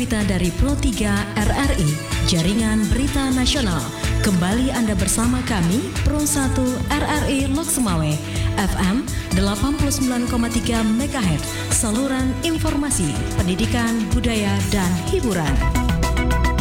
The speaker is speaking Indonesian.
berita dari Pro 3 RRI, Jaringan Berita Nasional. Kembali Anda bersama kami, Pro 1 RRI Lok Sumawe, FM 89,3 MHz, saluran informasi, pendidikan, budaya, dan hiburan.